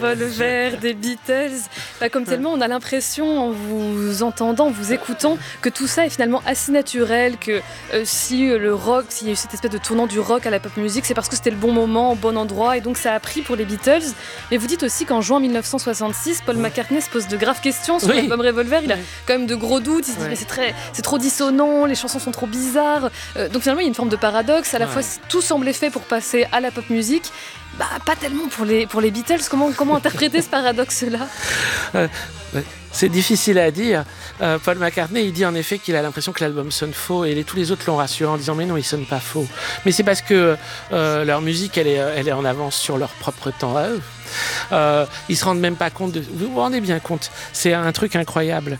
Revolver des Beatles, comme tellement on a l'impression en vous entendant, en vous écoutant, que tout ça est finalement assez naturel, que si le rock, s'il y a eu cette espèce de tournant du rock à la pop music, c'est parce que c'était le bon moment, au bon endroit, et donc ça a pris pour les Beatles. Mais vous dites aussi qu'en juin 1966, Paul McCartney se pose de graves questions sur l'album Revolver, il a quand même de gros doutes, il se dit mais c'est trop dissonant, les chansons sont trop bizarres, donc finalement il y a une forme de paradoxe, à la fois tout semblait fait pour passer à la pop music, pas tellement pour les Beatles. Comment interpréter ce paradoxe-là ? C'est difficile à dire. Paul McCartney, il dit en effet qu'il a l'impression que l'album sonne faux, et tous les autres l'ont rassuré en disant mais non, il sonne pas faux. Mais c'est parce que leur musique, elle est en avance sur leur propre temps à eux. Ils se rendent même pas compte vous vous rendez bien compte, c'est un truc incroyable.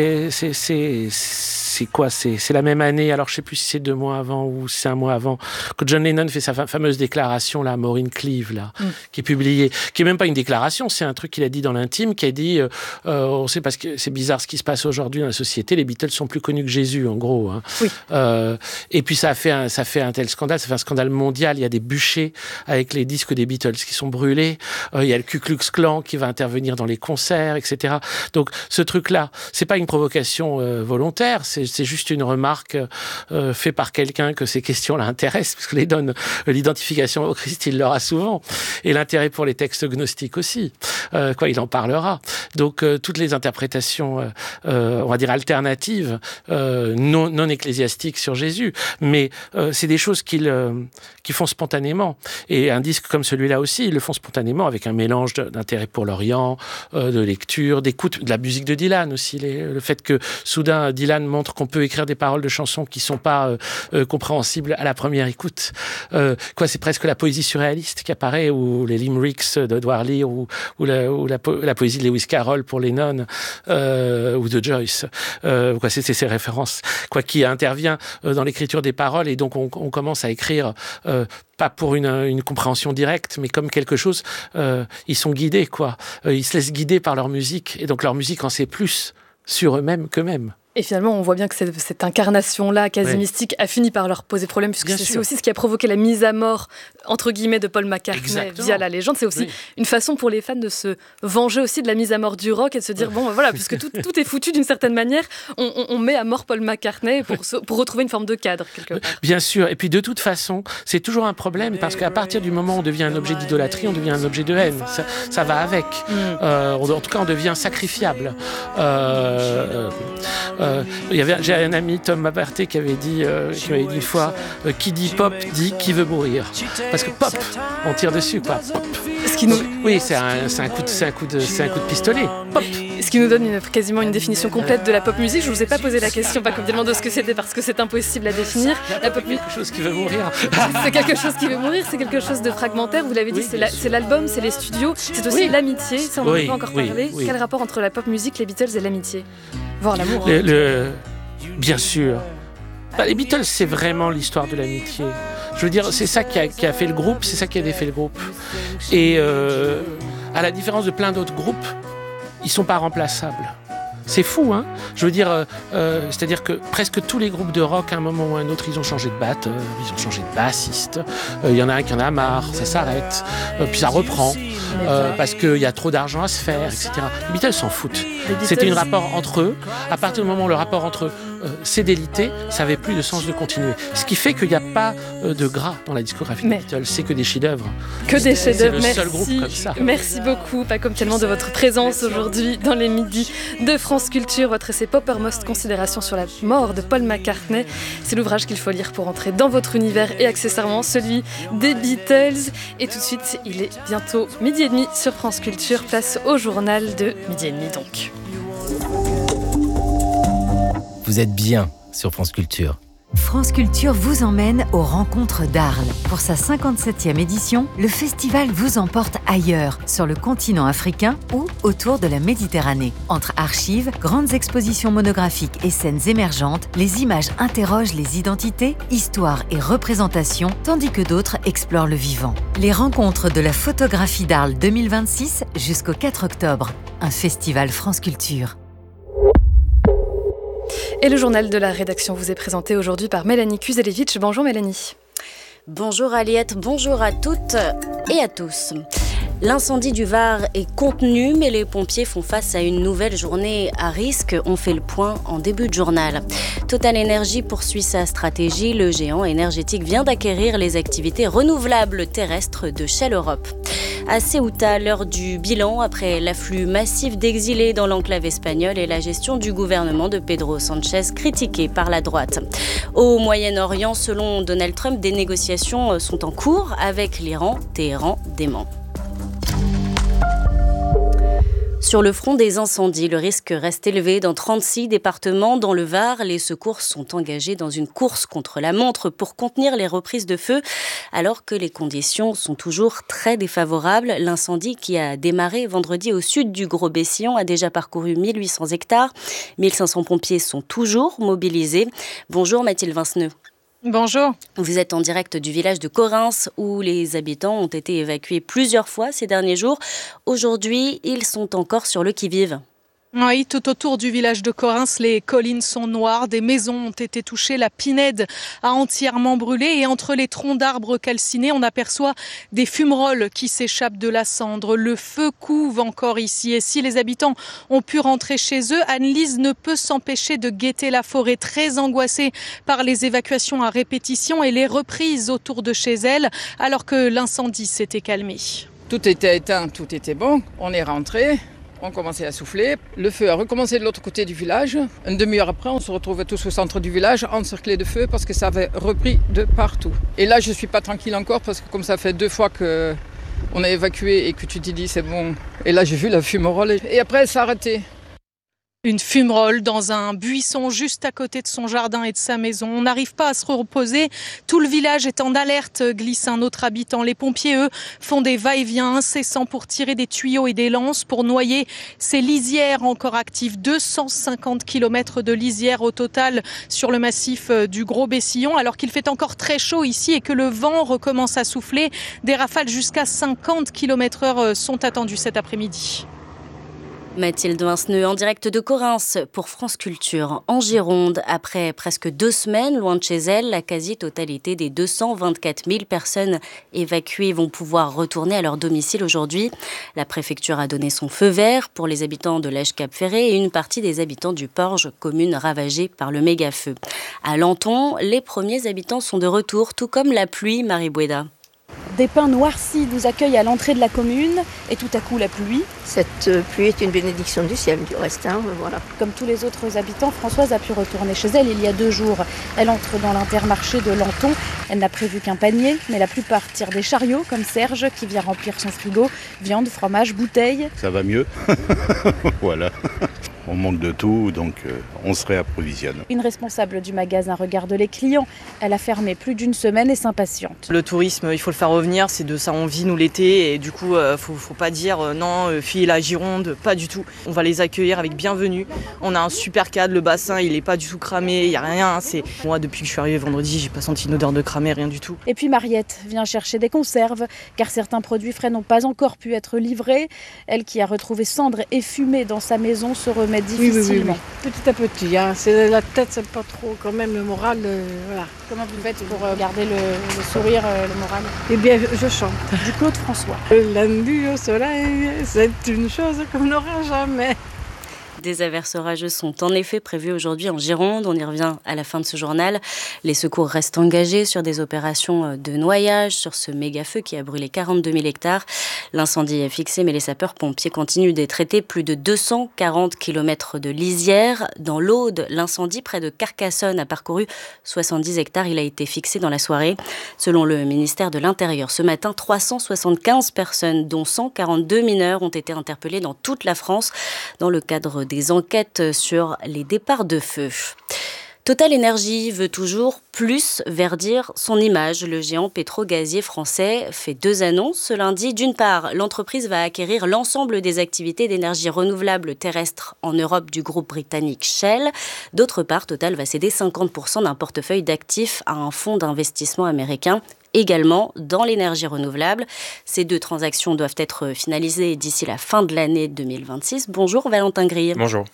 C'est quoi ? C'est la même année, alors je sais plus si c'est 2 mois avant ou si c'est 1 mois avant, que John Lennon fait sa fameuse déclaration, là, Maureen Cleave, là, qui est publiée, qui est même pas une déclaration, c'est un truc qu'il a dit dans l'intime, qui a dit on sait parce que c'est bizarre ce qui se passe aujourd'hui dans la société, les Beatles sont plus connus que Jésus, en gros. Hein. Oui. Et puis ça a fait un tel scandale, ça fait un scandale mondial, il y a des bûchers avec les disques des Beatles qui sont brûlés, il y a le Ku Klux Klan qui va intervenir dans les concerts, etc. Donc ce truc-là, c'est pas une provocation volontaire, c'est juste une remarque faite par quelqu'un que ces questions-là intéressent, parce que l'identification au Christ, il l'aura souvent, et l'intérêt pour les textes gnostiques aussi. Il en parlera. Donc toutes les interprétations, on va dire alternatives, non ecclésiastiques sur Jésus, mais c'est des choses qu'ils font spontanément. Et un disque comme celui-là aussi, ils le font spontanément avec un mélange d'intérêt pour l'Orient, de lecture, d'écoute, de la musique de Dylan aussi. Le fait que soudain Dylan montre qu'on peut écrire des paroles de chansons qui sont pas compréhensibles à la première écoute. C'est presque la poésie surréaliste qui apparaît, ou les limericks d'Edward Lear, ou la poésie de Lewis Carroll pour Lennon, ou de Joyce. C'est ces références qui intervient dans l'écriture des paroles, et donc on commence à écrire pas pour une compréhension directe, mais comme quelque chose, ils sont guidés, ils se laissent guider par leur musique, et donc leur musique en sait plus sur eux-mêmes qu'eux-mêmes. Et finalement, on voit bien que cette incarnation-là, quasi mystique, a fini par leur poser problème, puisque c'est aussi ce qui a provoqué la mise à mort, entre guillemets, de Paul McCartney via la légende. C'est aussi une façon pour les fans de se venger aussi de la mise à mort du rock, et de se dire, puisque tout est foutu d'une certaine manière, on met à mort Paul McCartney pour retrouver une forme de cadre, quelque part. Bien sûr, et puis de toute façon, c'est toujours un problème, parce qu'à partir du moment où on devient un objet d'idolâtrie, on devient un objet de haine. Ça va avec. En tout cas, on devient sacrifiable. J'ai un ami, Tom Mabarté, qui m'avait dit une fois, qui dit pop dit qui veut mourir, parce que pop, on tire dessus, pop. Oui, c'est un coup de pistolet. Pop. Ce qui nous donne quasiment une définition complète de la pop musique. Je vous ai pas posé la question, pas comme tellement de ce que c'était, parce que c'est impossible à définir. La pop musique, quelque chose qui veut mourir. C'est quelque chose qui veut mourir, c'est quelque chose de fragmentaire. Vous l'avez dit, c'est l'album, c'est les studios, c'est aussi l'amitié. Ça, on n'en a pas encore parlé. Quel rapport entre la pop musique, les Beatles et l'amitié, voire l'amour. Bien sûr. Les Beatles, c'est vraiment l'histoire de l'amitié. Je veux dire, c'est ça qui a fait le groupe, c'est ça qui a défait le groupe. Et à la différence de plein d'autres groupes, ils sont pas remplaçables. C'est fou, hein. Je veux dire, c'est-à-dire que presque tous les groupes de rock, à un moment ou à un autre, ils ont changé de batteur, ils ont changé de bassiste. Il y en a un qui en a marre, ça s'arrête, puis ça reprend. Parce qu'il y a trop d'argent à se faire, etc. Les Beatles s'en foutent. C'était un rapport entre eux. À partir du moment où le rapport entre eux s'est délité, ça n'avait plus de sens de continuer. Ce qui fait qu'il n'y a pas de gras dans la discographie des Beatles. C'est que des chefs-d'œuvre. Que des chefs-d'œuvre. C'est le seul groupe comme ça. Merci beaucoup, Paco Tellement, de votre présence aujourd'hui dans les midis de France Culture. Votre essai Poppermost, considération sur la mort de Paul McCartney. C'est l'ouvrage qu'il faut lire pour entrer dans votre univers, et accessoirement celui des Beatles. Et tout de suite, il est bientôt 12h30 sur France Culture. Place au journal de 12h30 donc. Vous êtes bien sur France Culture. France Culture vous emmène aux rencontres d'Arles. Pour sa 57e édition, le festival vous emporte ailleurs, sur le continent africain ou autour de la Méditerranée. Entre archives, grandes expositions monographiques et scènes émergentes, les images interrogent les identités, histoires et représentations, tandis que d'autres explorent le vivant. Les rencontres de la photographie d'Arles 2026 jusqu'au 4 octobre. Un festival France Culture. Et le journal de la rédaction vous est présenté aujourd'hui par Mélanie Kuzelevitch. Bonjour Mélanie. Bonjour Aliette, bonjour à toutes et à tous. L'incendie du Var est contenu, mais les pompiers font face à une nouvelle journée à risque. On fait le point en début de journal. Total Energy poursuit sa stratégie. Le géant énergétique vient d'acquérir les activités renouvelables terrestres de Shell Europe. À Ceuta, l'heure du bilan après l'afflux massif d'exilés dans l'enclave espagnole et la gestion du gouvernement de Pedro Sánchez critiquée par la droite. Au Moyen-Orient, selon Donald Trump, des négociations sont en cours avec l'Iran. Téhéran dément. Sur le front des incendies, le risque reste élevé dans 36 départements. Dans le Var, les secours sont engagés dans une course contre la montre pour contenir les reprises de feu, alors que les conditions sont toujours très défavorables. L'incendie qui a démarré vendredi au sud du Gros-Bessillon a déjà parcouru 1800 hectares. 1500 pompiers sont toujours mobilisés. Bonjour Mathilde Vinceneux. Bonjour. Vous êtes en direct du village de Correns où les habitants ont été évacués plusieurs fois ces derniers jours. Aujourd'hui, ils sont encore sur le qui-vive. Oui, tout autour du village de Correns, les collines sont noires, des maisons ont été touchées, la pinède a entièrement brûlé et entre les troncs d'arbres calcinés, on aperçoit des fumerolles qui s'échappent de la cendre. Le feu couve encore ici et si les habitants ont pu rentrer chez eux, Anne-Lise ne peut s'empêcher de guetter la forêt, très angoissée par les évacuations à répétition et les reprises autour de chez elle, alors que l'incendie s'était calmé. Tout était éteint, tout était bon, on est rentré. On commençait à souffler. Le feu a recommencé de l'autre côté du village. Une demi-heure après, on se retrouvait tous au centre du village, encerclés de feu parce que ça avait repris de partout. Et là, je ne suis pas tranquille encore parce que comme ça fait 2 fois qu'on a évacué et que tu te dis c'est bon. Et là, j'ai vu la fumerole et après, elle s'est arrêtée. Une fumerole dans un buisson juste à côté de son jardin et de sa maison. On n'arrive pas à se reposer. Tout le village est en alerte, glisse un autre habitant. Les pompiers, eux, font des va-et-vient incessants pour tirer des tuyaux et des lances pour noyer ces lisières encore actives. 250 km de lisières au total sur le massif du Gros-Bessillon, alors qu'il fait encore très chaud ici et que le vent recommence à souffler. Des rafales jusqu'à 50 km/h sont attendues cet après-midi. Mathilde Vinceneux en direct de Correns pour France Culture. En Gironde, après presque 2 semaines loin de chez elle, la quasi-totalité des 224 000 personnes évacuées vont pouvoir retourner à leur domicile aujourd'hui. La préfecture a donné son feu vert pour les habitants de Lège-Cap-Ferré et une partie des habitants du Porge, commune ravagée par le méga-feu. À Lenton, les premiers habitants sont de retour, tout comme la pluie, Marie Boueda. Des pins noircis nous accueillent à l'entrée de la commune et tout à coup la pluie. Cette pluie est une bénédiction du ciel du reste, voilà. Comme tous les autres habitants, Françoise a pu retourner chez elle il y a 2 jours. Elle entre dans l'Intermarché de Lenton. Elle n'a prévu qu'un panier, mais la plupart tirent des chariots comme Serge qui vient remplir son frigo. Viande, fromage, bouteilles. Ça va mieux, voilà. On manque de tout, donc on se réapprovisionne. Une responsable du magasin regarde les clients. Elle a fermé plus d'1 semaine et s'impatiente. Le tourisme, il faut le faire revenir, c'est de ça on vit nous l'été. Et du coup, faut pas dire non, fille la Gironde, pas du tout. On va les accueillir avec bienvenue. On a un super cadre, le bassin, il est pas du tout cramé, il y a rien. Moi, depuis que je suis arrivée vendredi, j'ai pas senti une odeur de cramé, rien du tout. Et puis Mariette vient chercher des conserves, car certains produits frais n'ont pas encore pu être livrés. Elle qui a retrouvé cendres et fumée dans sa maison se remet difficilement. Oui. Petit à petit, c'est la tête, c'est pas trop quand même le moral, voilà. Comment vous faites pour garder le sourire, le moral? Eh bien, je chante. Du Claude François. Lundi au soleil, c'est une chose qu'on n'aura jamais. Des averses orageuses sont en effet prévues aujourd'hui en Gironde. On y revient à la fin de ce journal. Les secours restent engagés sur des opérations de noyage sur ce méga-feu qui a brûlé 42 000 hectares. L'incendie est fixé, mais les sapeurs-pompiers continuent de traiter plus de 240 km de lisière. Dans l'Aude, l'incendie près de Carcassonne a parcouru 70 hectares. Il a été fixé dans la soirée. Selon le ministère de l'Intérieur, ce matin, 375 personnes, dont 142 mineurs, ont été interpellées dans toute la France dans le cadre des enquêtes sur les départs de feu. Total Energy veut toujours plus verdir son image. Le géant pétro-gazier français fait 2 annonces ce lundi. D'une part, l'entreprise va acquérir l'ensemble des activités d'énergie renouvelable terrestre en Europe du groupe britannique Shell. D'autre part, Total va céder 50% d'un portefeuille d'actifs à un fonds d'investissement américain également dans l'énergie renouvelable. Ces 2 transactions doivent être finalisées d'ici la fin de l'année 2026. Bonjour Valentin Grille. Bonjour.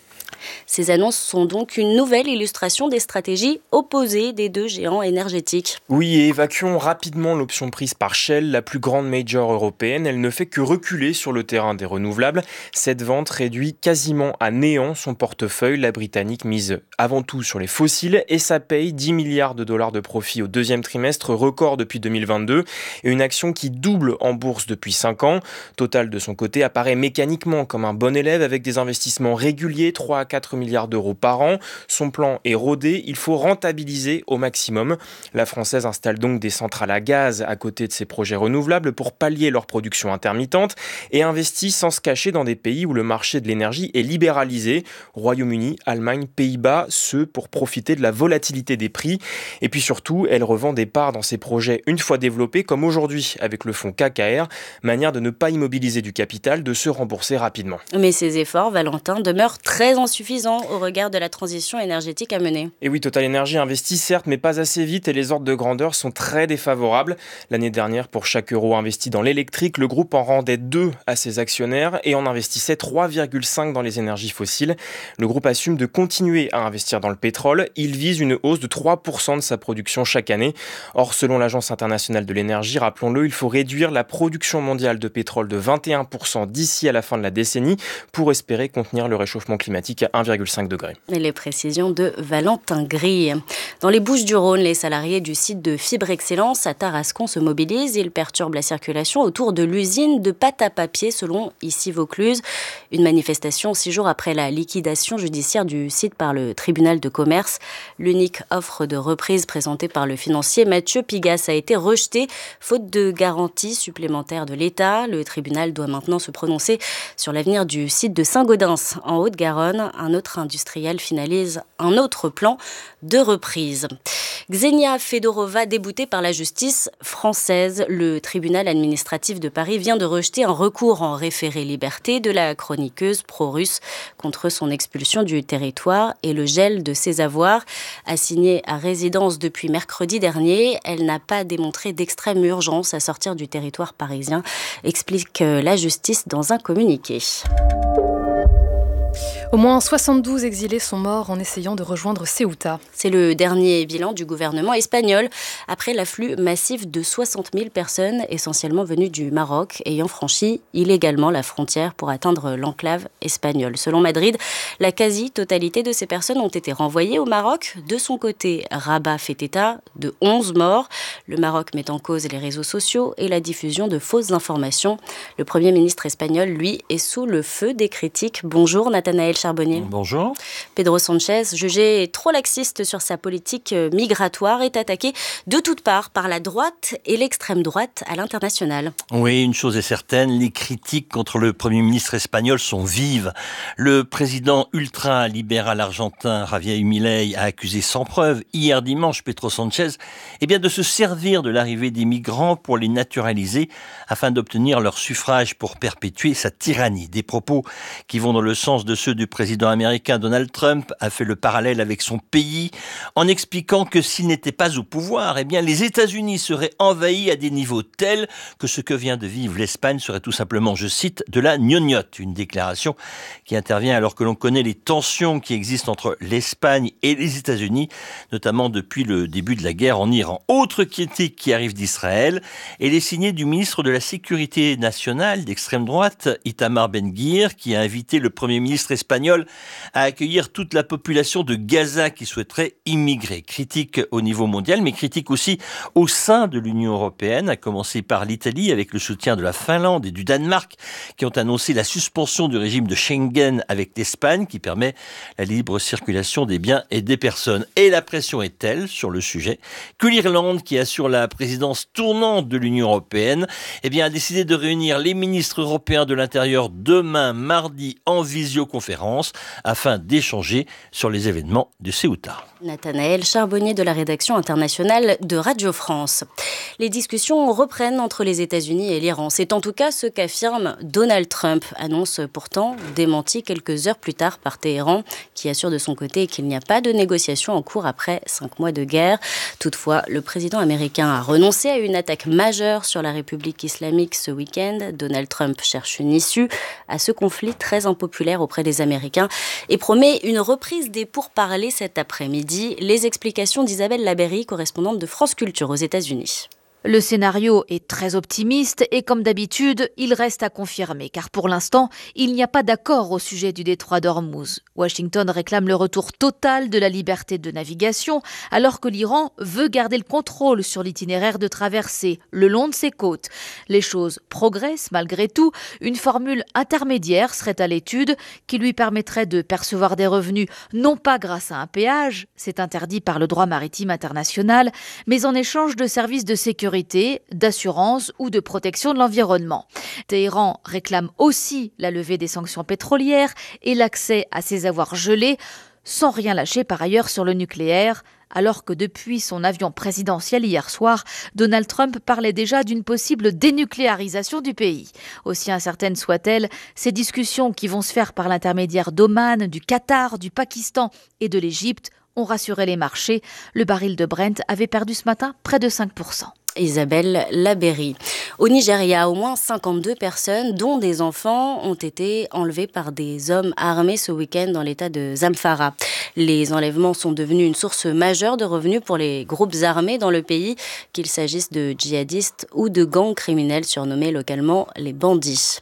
Ces annonces sont donc une nouvelle illustration des stratégies opposées des deux géants énergétiques. Oui, et évacuons rapidement l'option prise par Shell, la plus grande major européenne. Elle ne fait que reculer sur le terrain des renouvelables. Cette vente réduit quasiment à néant son portefeuille. La Britannique mise avant tout sur les fossiles et ça paye 10 milliards de dollars de profit au deuxième trimestre, record depuis 2022, et une action qui double en bourse depuis 5 ans. Total, de son côté, apparaît mécaniquement comme un bon élève avec des investissements réguliers, 3 à 4 milliards d'euros par an. Son plan est rodé, il faut rentabiliser au maximum. La Française installe donc des centrales à gaz à côté de ses projets renouvelables pour pallier leur production intermittente et investit sans se cacher dans des pays où le marché de l'énergie est libéralisé. Royaume-Uni, Allemagne, Pays-Bas, ce pour profiter de la volatilité des prix. Et puis surtout, elle revend des parts dans ses projets une fois développés, comme aujourd'hui avec le fonds KKR, manière de ne pas immobiliser du capital, de se rembourser rapidement. Mais ces efforts, Valentin, demeurent très insuffisants au regard de la transition énergétique à mener. Et oui, Total Energy investit certes, mais pas assez vite et les ordres de grandeur sont très défavorables. L'année dernière, pour chaque euro investi dans l'électrique, le groupe en rendait 2 à ses actionnaires et en investissait 3,5 dans les énergies fossiles. Le groupe assume de continuer à investir dans le pétrole. Il vise une hausse de 3% de sa production chaque année. Or, selon l'Agence internationale de l'énergie, rappelons-le, il faut réduire la production mondiale de pétrole de 21% d'ici à la fin de la décennie pour espérer contenir le réchauffement climatique à 1,5 degré. Et les précisions de Valentin Gris. Dans les Bouches-du-Rhône, les salariés du site de Fibre Excellence à Tarascon se mobilisent. Ils perturbent la circulation autour de l'usine de pâte à papier, selon ici Vaucluse. Une manifestation 6 jours après la liquidation judiciaire du site par le tribunal de commerce. L'unique offre de reprise présentée par le financier Mathieu Pigasse a été rejetée, faute de garantie supplémentaire de l'État. Le tribunal doit maintenant se prononcer sur l'avenir du site de Saint-Gaudens, en Haute-Garonne. Un autre industriel finalise un autre plan de reprise. Xenia Fedorova, déboutée par la justice française, le tribunal administratif de Paris vient de rejeter un recours en référé liberté de la chroniqueuse pro-russe contre son expulsion du territoire et le gel de ses avoirs. Assignée à résidence depuis mercredi dernier, elle n'a pas démontré d'extrême urgence à sortir du territoire parisien, explique la justice dans un communiqué. Au moins 72 exilés sont morts en essayant de rejoindre Ceuta. C'est le dernier bilan du gouvernement espagnol après l'afflux massif de 60 000 personnes, essentiellement venues du Maroc, ayant franchi illégalement la frontière pour atteindre l'enclave espagnole. Selon Madrid, la quasi-totalité de ces personnes ont été renvoyées au Maroc. De son côté, Rabat fait état de 11 morts. Le Maroc met en cause les réseaux sociaux et la diffusion de fausses informations. Le Premier ministre espagnol, lui, est sous le feu des critiques. Bonjour Nathanaël Charbonnier. Bonjour. Pedro Sanchez, jugé trop laxiste sur sa politique migratoire, est attaqué de toutes parts par la droite et l'extrême droite à l'international. Oui, une chose est certaine, les critiques contre le Premier ministre espagnol sont vives. Le président ultra-libéral argentin Javier Milei a accusé sans preuve hier dimanche Pedro Sanchez de se servir de l'arrivée des migrants pour les naturaliser afin d'obtenir leur suffrage pour perpétuer sa tyrannie. Des propos qui vont dans le sens de ceux du président américain Donald Trump a fait le parallèle avec son pays en expliquant que s'il n'était pas au pouvoir, les États-Unis seraient envahis à des niveaux tels que ce que vient de vivre l'Espagne serait tout simplement, je cite, de la gnognotte. Une déclaration qui intervient alors que l'on connaît les tensions qui existent entre l'Espagne et les États-Unis, notamment depuis le début de la guerre en Iran. Autre critique qui arrive d'Israël, elle est signée du ministre de la Sécurité nationale d'extrême droite, Itamar Ben-Gvir, qui a invité le Premier ministre espagnol à accueillir toute la population de Gaza qui souhaiterait immigrer. Critique au niveau mondial, mais critique aussi au sein de l'Union européenne, à commencer par l'Italie avec le soutien de la Finlande et du Danemark qui ont annoncé la suspension du régime de Schengen avec l'Espagne qui permet la libre circulation des biens et des personnes. Et la pression est telle sur le sujet que l'Irlande, qui assure la présidence tournante de l'Union européenne, a décidé de réunir les ministres européens de l'Intérieur demain mardi en visioconférence afin d'échanger sur les événements de Ceuta. Nathanaël Charbonnier de la rédaction internationale de Radio France. Les discussions reprennent entre les États-Unis et l'Iran. C'est en tout cas ce qu'affirme Donald Trump, annonce pourtant démenti quelques heures plus tard par Téhéran, qui assure de son côté qu'il n'y a pas de négociations en cours après 5 mois de guerre. Toutefois, le président américain a renoncé à une attaque majeure sur la République islamique ce week-end. Donald Trump cherche une issue à ce conflit très impopulaire auprès des Américains et promet une reprise des pourparlers cet après-midi. Les explications d'Isabelle Labéry, correspondante de France Culture aux États-Unis. Le scénario est très optimiste et comme d'habitude, il reste à confirmer car pour l'instant, il n'y a pas d'accord au sujet du détroit d'Ormuz. Washington réclame le retour total de la liberté de navigation alors que l'Iran veut garder le contrôle sur l'itinéraire de traversée le long de ses côtes. Les choses progressent malgré tout. Une formule intermédiaire serait à l'étude qui lui permettrait de percevoir des revenus non pas grâce à un péage, c'est interdit par le droit maritime international, mais en échange de services de sécurité, d'assurance ou de protection de l'environnement. Téhéran réclame aussi la levée des sanctions pétrolières et l'accès à ses avoirs gelés, sans rien lâcher par ailleurs sur le nucléaire, alors que depuis son avion présidentiel hier soir, Donald Trump parlait déjà d'une possible dénucléarisation du pays. Aussi incertaines soient-elles, ces discussions qui vont se faire par l'intermédiaire d'Oman, du Qatar, du Pakistan et de l'Égypte ont rassuré les marchés. Le baril de Brent avait perdu ce matin près de 5%. Isabelle Labéry. Au Nigeria, au moins 52 personnes, dont des enfants, ont été enlevées par des hommes armés ce week-end dans l'état de Zamfara. Les enlèvements sont devenus une source majeure de revenus pour les groupes armés dans le pays, qu'il s'agisse de djihadistes ou de gangs criminels surnommés localement les bandits.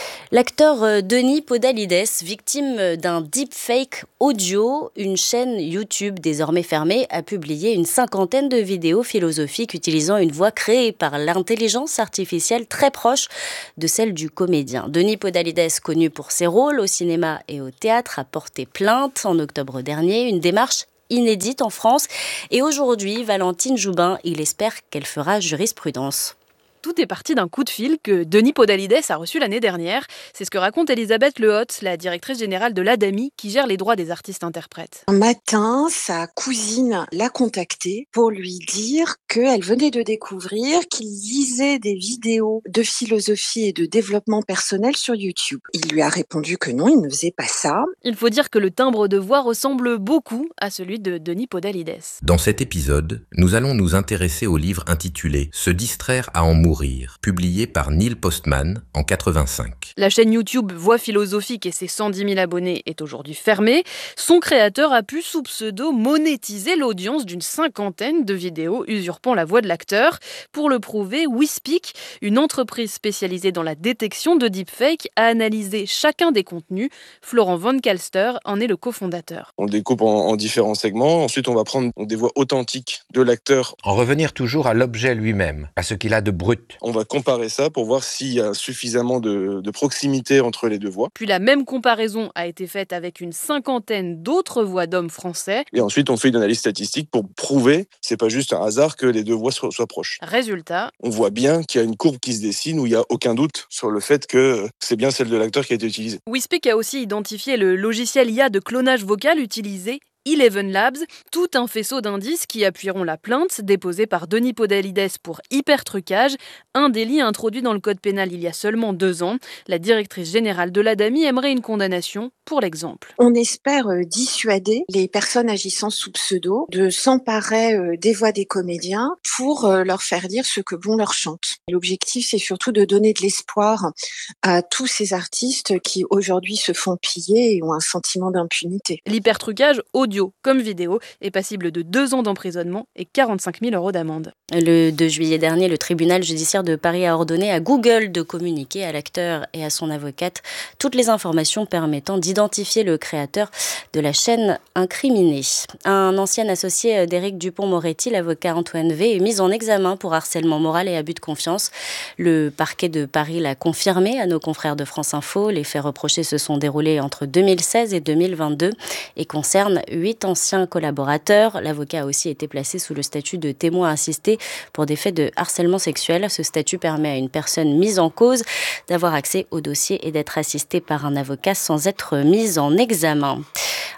L'acteur Denis Podalides, victime d'un deepfake audio, une chaîne YouTube désormais fermée, a publié une 50aine de vidéos philosophiques utilisant une voix créée par l'intelligence artificielle très proche de celle du comédien. Denis Podalides, connu pour ses rôles au cinéma et au théâtre, a porté plainte en octobre dernier, une démarche inédite en France. Et aujourd'hui, Valentine Joubin, il espère qu'elle fera jurisprudence. Tout est parti d'un coup de fil que Denis Podalides a reçu l'année dernière. C'est ce que raconte Elisabeth Lehotte, la directrice générale de l'ADAMI, qui gère les droits des artistes-interprètes. Un matin, sa cousine l'a contacté pour lui dire qu'elle venait de découvrir qu'il lisait des vidéos de philosophie et de développement personnel sur YouTube. Il lui a répondu que non, il ne faisait pas ça. Il faut dire que le timbre de voix ressemble beaucoup à celui de Denis Podalides. Dans cet épisode, nous allons nous intéresser au livre intitulé « Se distraire à en mourir », publié par Neil Postman en 1985. La chaîne YouTube Voix philosophique et ses 110 000 abonnés est aujourd'hui fermée. Son créateur a pu, sous pseudo, monétiser l'audience d'une 50aine de vidéos usurpant la voix de l'acteur. Pour le prouver, WeSpeak, une entreprise spécialisée dans la détection de deepfake, a analysé chacun des contenus. Florent Van Kalster en est le cofondateur. On le découpe en différents segments. Ensuite, on va prendre des voix authentiques de l'acteur. En revenir toujours à l'objet lui-même, à ce qu'il a de brut. On va comparer ça pour voir s'il y a suffisamment de proximité entre les deux voix. Puis la même comparaison a été faite avec une 50aine d'autres voix d'hommes français. Et ensuite, on fait une analyse statistique pour prouver, c'est pas juste un hasard que les deux voix soient proches. Résultat, on voit bien qu'il y a une courbe qui se dessine où il n'y a aucun doute sur le fait que c'est bien celle de l'acteur qui a été utilisée. WeSpeak a aussi identifié le logiciel IA de clonage vocal utilisé, Eleven Labs, tout un faisceau d'indices qui appuieront la plainte déposée par Denis Podalides pour hypertrucage, un délit introduit dans le code pénal il y a seulement 2 ans. La directrice générale de l'ADAMI aimerait une condamnation pour l'exemple. On espère dissuader les personnes agissant sous pseudo de s'emparer des voix des comédiens pour leur faire dire ce que bon leur chante. L'objectif, c'est surtout de donner de l'espoir à tous ces artistes qui aujourd'hui se font piller et ont un sentiment d'impunité. L'hypertrucage audio comme vidéo est passible de 2 ans d'emprisonnement et 45 000 € d'amende. Le 2 juillet dernier, le tribunal judiciaire de Paris a ordonné à Google de communiquer à l'acteur et à son avocate toutes les informations permettant d'identifier le créateur de la chaîne incriminée. Un ancien associé d'Éric Dupond-Moretti, l'avocat Antoine V, est mis en examen pour harcèlement moral et abus de confiance. Le parquet de Paris l'a confirmé à nos confrères de France Info. Les faits reprochés se sont déroulés entre 2016 et 2022 et concernent 8 anciens collaborateurs. L'avocat a aussi été placé sous le statut de témoin assisté pour des faits de harcèlement sexuel. Ce statut permet à une personne mise en cause d'avoir accès au dossier et d'être assistée par un avocat sans être mise en examen.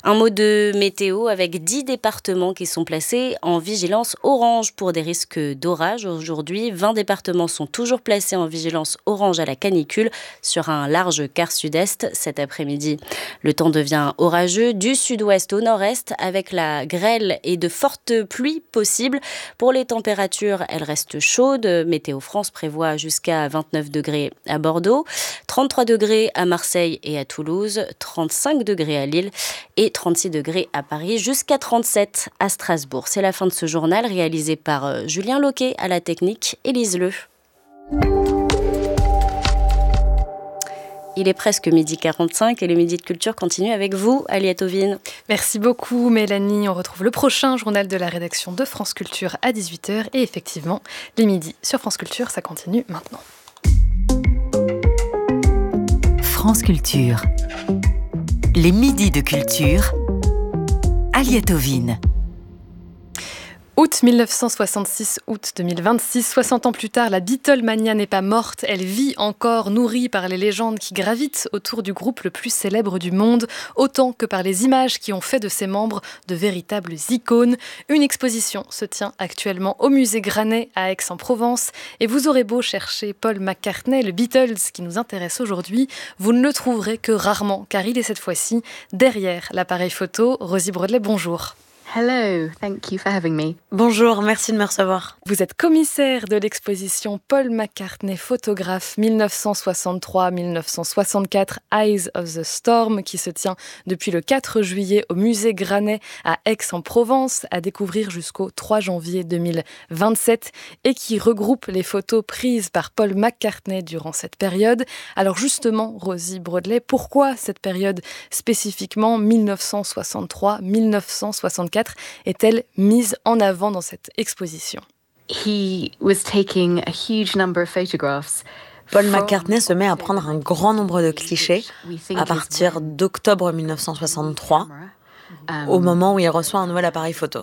Un mot de météo avec 10 départements qui sont placés en vigilance orange pour des risques d'orage. Aujourd'hui, 20 départements sont toujours placés en vigilance orange à la canicule sur un large quart sud-est cet après-midi. Le temps devient orageux du sud-ouest au nord-est avec la grêle et de fortes pluies possibles. Pour les températures, elles restent chaudes. Météo France prévoit jusqu'à 29 degrés à Bordeaux, 33 degrés à Marseille et à Toulouse, 35 degrés à Lille et 36 degrés à Paris, jusqu'à 37 à Strasbourg. C'est la fin de ce journal réalisé par Julien Loquet à la technique, Élise Leu. Il est presque 12h45 et le Midi de Culture continue avec vous, Aliette Ovine. Merci beaucoup Mélanie. On retrouve le prochain journal de la rédaction de France Culture à 18h. Et effectivement, les midis sur France Culture, ça continue maintenant. France Culture. Les midis de culture. Aliette Ovine. Août 1966, août 2026, 60 ans plus tard, la Beatlemania n'est pas morte, elle vit encore, nourrie par les légendes qui gravitent autour du groupe le plus célèbre du monde, autant que par les images qui ont fait de ses membres de véritables icônes. Une exposition se tient actuellement au musée Granet à Aix-en-Provence, et vous aurez beau chercher Paul McCartney, le Beatles qui nous intéresse aujourd'hui, vous ne le trouverez que rarement, car il est cette fois-ci derrière l'appareil photo. Rosie Brodelet, bonjour. Hello, thank you for having me. Bonjour, merci de me recevoir. Vous êtes commissaire de l'exposition Paul McCartney photographe 1963-1964 Eyes of the Storm qui se tient depuis le 4 juillet au musée Granet à Aix-en-Provence à découvrir jusqu'au 3 janvier 2027 et qui regroupe les photos prises par Paul McCartney durant cette période. Alors justement, Rosie Brodelet, pourquoi cette période spécifiquement 1963-1964 est-elle mise en avant dans cette exposition? He was taking a huge number of photographs. Paul McCartney se met à prendre un grand nombre de clichés à partir d'octobre 1963, au moment où il reçoit un nouvel appareil photo.